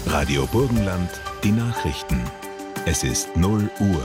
Radio Burgenland, die Nachrichten. Es ist 0 Uhr.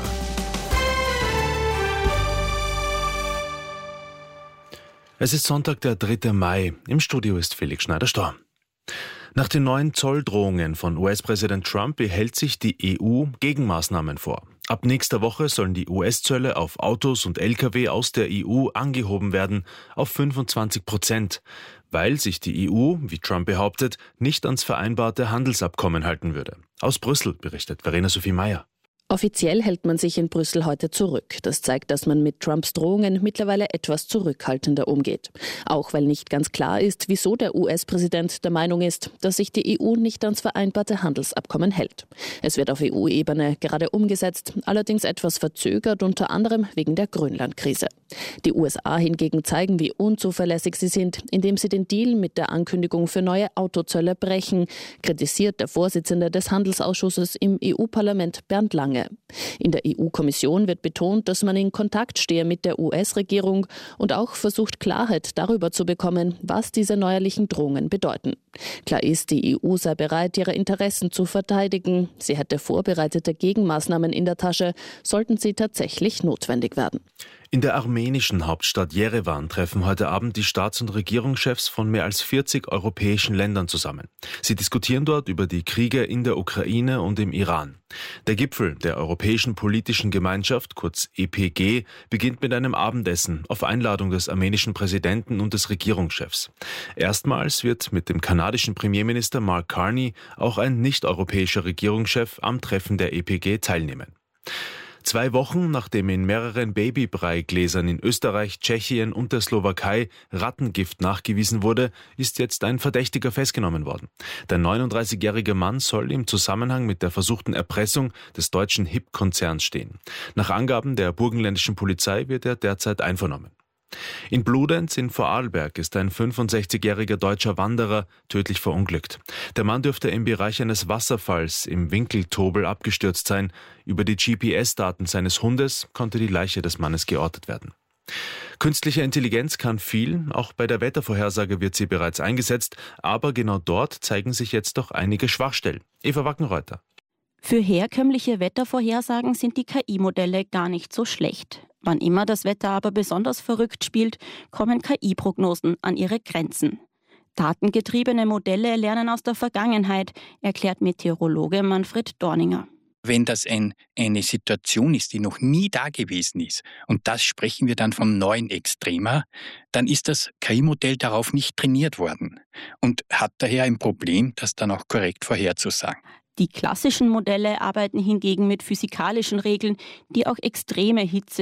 Es ist Sonntag, der 3. Mai. Im Studio ist Felix Schneider-Storm. Nach den neuen Zolldrohungen von US-Präsident Trump behält sich die EU Gegenmaßnahmen vor. Ab nächster Woche sollen die US-Zölle auf Autos und Lkw aus der EU angehoben werden auf 25%, weil sich die EU, wie Trump behauptet, nicht ans vereinbarte Handelsabkommen halten würde. Aus Brüssel berichtet Verena Sophie Meyer. Offiziell hält man sich in Brüssel heute zurück. Das zeigt, dass man mit Trumps Drohungen mittlerweile etwas zurückhaltender umgeht. Auch weil nicht ganz klar ist, wieso der US-Präsident der Meinung ist, dass sich die EU nicht ans vereinbarte Handelsabkommen hält. Es wird auf EU-Ebene gerade umgesetzt, allerdings etwas verzögert, unter anderem wegen der Grönland-Krise. Die USA hingegen zeigen, wie unzuverlässig sie sind, indem sie den Deal mit der Ankündigung für neue Autozölle brechen, kritisiert der Vorsitzende des Handelsausschusses im EU-Parlament Bernd Lange. In der EU-Kommission wird betont, dass man in Kontakt stehe mit der US-Regierung und auch versucht, Klarheit darüber zu bekommen, was diese neuerlichen Drohungen bedeuten. Klar ist, die EU sei bereit, ihre Interessen zu verteidigen. Sie hätte vorbereitete Gegenmaßnahmen in der Tasche, sollten sie tatsächlich notwendig werden. In der armenischen Hauptstadt Jerewan treffen heute Abend die Staats- und Regierungschefs von mehr als 40 europäischen Ländern zusammen. Sie diskutieren dort über die Kriege in der Ukraine und im Iran. Der Gipfel der Europäischen Politischen Gemeinschaft, kurz EPG, beginnt mit einem Abendessen auf Einladung des armenischen Präsidenten und des Regierungschefs. Erstmals wird mit dem kanadischen Premierminister Mark Carney auch ein nicht-europäischer Regierungschef am Treffen der EPG teilnehmen. 2 Wochen nachdem in mehreren Babybreigläsern in Österreich, Tschechien und der Slowakei Rattengift nachgewiesen wurde, ist jetzt ein Verdächtiger festgenommen worden. Der 39-jährige Mann soll im Zusammenhang mit der versuchten Erpressung des deutschen HIP-Konzerns stehen. Nach Angaben der burgenländischen Polizei wird er derzeit einvernommen. In Bludenz in Vorarlberg ist ein 65-jähriger deutscher Wanderer tödlich verunglückt. Der Mann dürfte im Bereich eines Wasserfalls im Winkeltobel abgestürzt sein. Über die GPS-Daten seines Hundes konnte die Leiche des Mannes geortet werden. Künstliche Intelligenz kann viel, auch bei der Wettervorhersage wird sie bereits eingesetzt, aber genau dort zeigen sich jetzt doch einige Schwachstellen. Eva Wackenreuther. Für herkömmliche Wettervorhersagen sind die KI-Modelle gar nicht so schlecht. Wann immer das Wetter aber besonders verrückt spielt, kommen KI-Prognosen an ihre Grenzen. Datengetriebene Modelle lernen aus der Vergangenheit, erklärt Meteorologe Manfred Dorninger. Wenn das eine Situation ist, die noch nie da gewesen ist, und das sprechen wir dann vom neuen Extrema, dann ist das KI-Modell darauf nicht trainiert worden und hat daher ein Problem, das dann auch korrekt vorherzusagen. Die klassischen Modelle arbeiten hingegen mit physikalischen Regeln, die auch extreme Hitze